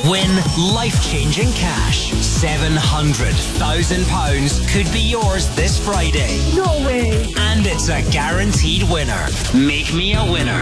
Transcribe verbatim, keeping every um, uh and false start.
Win life-changing cash. seven hundred thousand pounds could be yours this Friday. No way. And it's a guaranteed winner. Make me a winner.